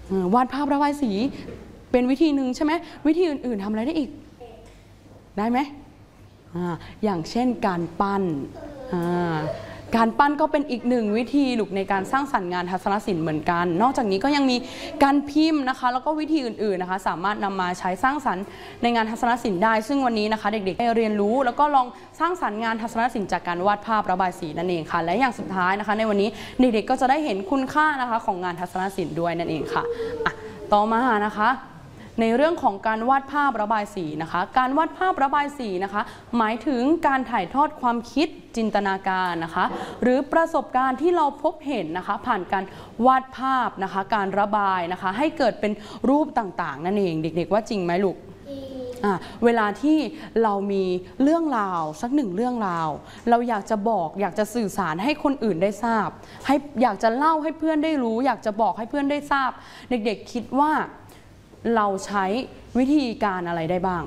วาดภาพระบายสีเป็นวิธีหนึ่งใช่ไหมวิธีอื่นๆทำอะไรได้อีกได้ไหมอย่างเช่นการปั้นการปั้นก็เป็นอีกหนึ่งวิธีลูกในการสร้างสรรค์งานทัศนศิลป์เหมือนกันนอกจากนี้ก็ยังมีการพิมพ์นะคะแล้วก็วิธีอื่นๆนะคะสามารถนำมาใช้สร้างสรรค์ในงานทัศนศิลป์ได้ซึ่งวันนี้นะคะเด็กๆได้เรียนรู้แล้วก็ลองสร้างสรรค์งานทัศนศิลป์จากการวาดภาพระบายสีนั่นเองค่ะและอย่างสุดท้ายนะคะในวันนี้เด็กๆก็จะได้เห็นคุณค่านะคะของงานทัศนศิลป์ด้วยนั่นเองค่ะต่อมานะคะในเรื่องของการวาดภาพระบายสีนะคะการวาดภาพระบายสีนะคะหมายถึงการถ่ายทอดความคิดจินตนาการนะคะหรือประสบการณ์ที่เราพบเห็นนะคะผ่านการวาดภาพนะคะการระบายนะคะให้เกิดเป็นรูปต่างๆนั่นเองเด็กๆว่าจริงไหมลูกเวลาที่เรามีเรื่องราวสักหนึ่งเรื่องราวเราอยากจะบอกอยากจะสื่อสารให้คนอื่นได้ทราบอยากจะเล่าให้เพื่อนได้รู้อยากจะบอกให้เพื่อนได้ทราบเด็กๆคิดว่าเราใช้วิธีการอะไรได้บ้าง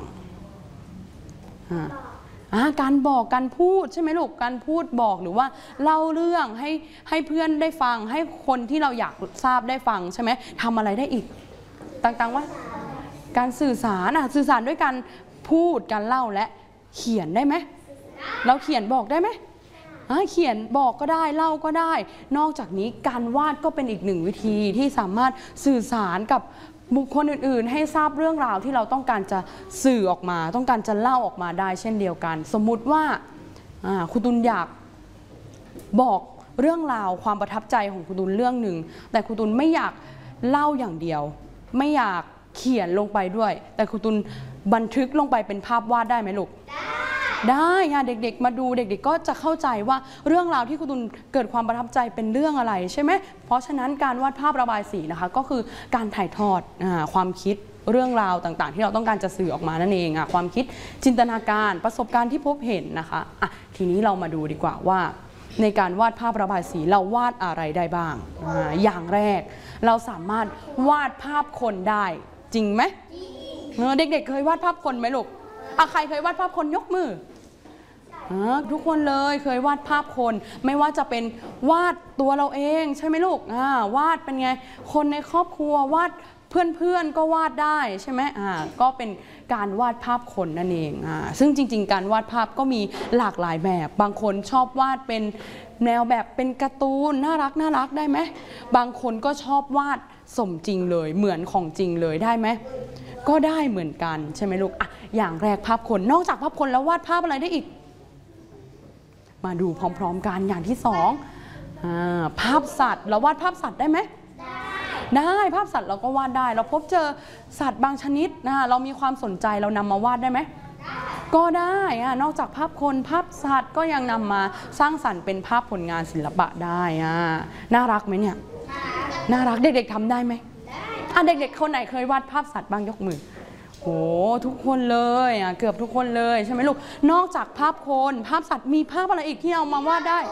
การบอกการพูดใช่ไหมลูกการพูดบอกหรือว่าเล่าเรื่องให้เพื่อนได้ฟังให้คนที่เราอยากทราบได้ฟังใช่ไหมทำอะไรได้อีกต่างๆว่าการสื่อสารสื่อสารด้วยการพูดการเล่าและเขียนได้ไหมเราเขียนบอกได้ไหมเขียนบอกก็ได้เล่าก็ได้นอกจากนี้การวาดก็เป็นอีกหนึ่งวิธีที่สามารถสื่อสารกับบุคคลอื่นๆให้ทราบเรื่องราวที่เราต้องการจะสื่อออกมาต้องการจะเล่าออกมาได้เช่นเดียวกันสมมุติว่าครูตุลอยากบอกเรื่องราวความประทับใจของครูตุลเรื่องหนึ่งแต่ครูตุลไม่อยากเล่าอย่างเดียวไม่อยากเขียนลงไปด้วยแต่ครูตุลบันทึกลงไปเป็นภาพวาดได้ไหมลูกได้ค่ะเด็กๆมาดูเด็กๆก็จะเข้าใจว่าเรื่องราวที่ครูตุลเกิดความประทับใจเป็นเรื่องอะไรใช่ไหมเพราะฉะนั้นการวาดภาพระบายสีนะคะก็คือการถ่ายทอดความคิดเรื่องราวต่างๆที่เราต้องการจะสื่อออกมานั่นเองความคิดจินตนาการประสบการณ์ที่พบเห็นนะคะทีนี้เรามาดูดีกว่าว่าในการวาดภาพระบายสีเราวาดอะไรได้บ้างอย่างแรกเราสามารถวาดภาพคนได้จริงไหมเด็กๆเคยวาดภาพคนไหมลูกใครเคยวาดภาพคนยกมือทุกคนเลยเคยวาดภาพคนไม่ว่าจะเป็นวาดตัวเราเองใช่ไหมลูกวาดเป็นไงคนในครอบครัววาดเพื่อนๆก็วาดได้ใช่ไหมก็เป็นการวาดภาพคนนั่นเองซึ่งจริงๆการวาดภาพก็มีหลากหลายแบบบางคนชอบวาดเป็นแนวแบบเป็นการ์ตูนน่ารักได้ไหมบางคนก็ชอบวาดสมจริงเลยเหมือนของจริงเลยได้ไหมก็ได้เหมือนกันใช่ไหมลูกอย่างแรกภาพคนนอกจากภาพคนแล้ววาดภาพอะไรได้อีกมาดูพร้อมๆกันอย่างที่สองภาพสัตว์เราวาดภาพสัตว์ได้ไหมได้ภาพสัตว์เราก็วาดได้เราพบเจอสัตว์บางชนิดเรามีความสนใจเรานำมาวาดได้ไหมก็ได้นอกจากภาพคนภาพสัตว์ก็ยังนำมาสร้างสรรค์เป็นภาพผลงานศิลปะได้น่ารักไหมเนี่ยน่ารักเด็กๆทำได้ไหมเด็กๆคนไหนเคยวาดภาพสัตว์บ้างยกมือโอ้ทุกคนเลยเกือบทุกคนเลยใช่ไหมลูกนอกจากภาพคนภาพสัตว์มีภาพอะไรอีกที่เอามาวาดได้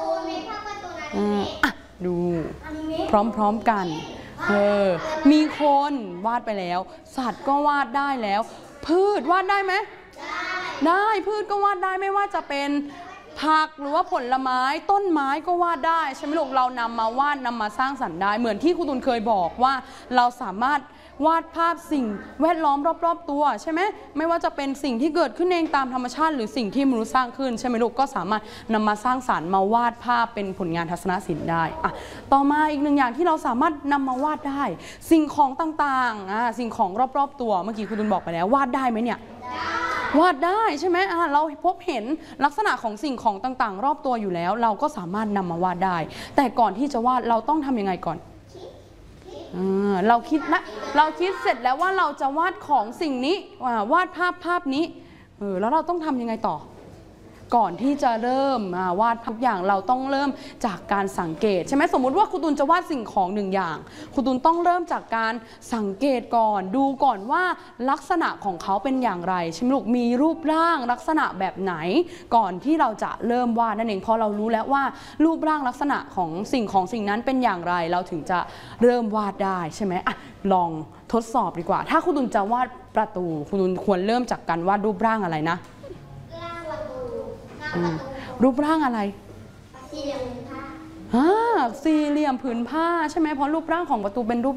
ดูพร้อมๆกันมีคนวาดไปแล้วสัตว์ก็วาดได้แล้วพืชวาดได้ไหมได้พืชก็วาดได้ไม่ว่าจะเป็นผักหรือว่าผลไม้ต้นไม้ก็วาดได้ใช่ไหมลูกเรานำมาวาดนำมาสร้างสรรค์ได้เหมือนที่ครูตุลเคยบอกว่าเราสามารถวาดภาพสิ่งแวดล้อมรอบๆตัวใช่ไหมไม่ว่าจะเป็นสิ่งที่เกิดขึ้นเองตามธรรมชาติหรือสิ่งที่มนุษย์สร้างขึ้นใช่ไหมลูกก็สามารถนำมาสร้างสรรค์มาวาดภาพเป็นผลงานทัศนศิลป์ได้ต่อมาอีกหนึ่งอย่างที่เราสามารถนำมาวาดได้สิ่งของต่างๆสิ่งของรอบๆตัวเมื่อกี้ครูตุลบอกไปแล้ววาดได้ไหมเนี่ยวาดได้ใช่ไหมเราพบเห็นลักษณะของสิ่งของต่างๆรอบตัวอยู่แล้วเราก็สามารถนำมาวาดได้แต่ก่อนที่จะวาดเราต้องทำยังไงก่อนเราคิดเสร็จแล้วว่าเราจะวาดของสิ่งนี้วาดภาพนี้แล้วเราต้องทำยังไงต่อก่อนที่จะเริ่มวาดทุกอย่างเราต้องเริ่มจากการสังเกตใช่ไหมสมมุติว่าครูตุลจะวาดสิ่งของหนึ่งอย่างครูตุลต้องเริ่มจากการสังเกตก่อนดูก่อนว่าลักษณะของเขาเป็นอย่างไรใช่ไหมลูกมีรูปร่างลักษณะแบบไหนก่อนที่เราจะเริ่มวาดนั่นเองพอเรารู้แล้วว่ารูปร่างลักษณะของสิ่งนั้นเป็นอย่างไรเราถึงจะเริ่มวาดได้ใช่ไหมลองทดสอบดีกว่าถ้าครูตุลจะวาดประตูครูตุลควรเริ่มจากการวาดรูปร่างอะไรนะรูปร่างอะไรสี่เหลี่ยมผืนผ้าใช่ไหมเพราะรูปร่างของประตูเป็นรูป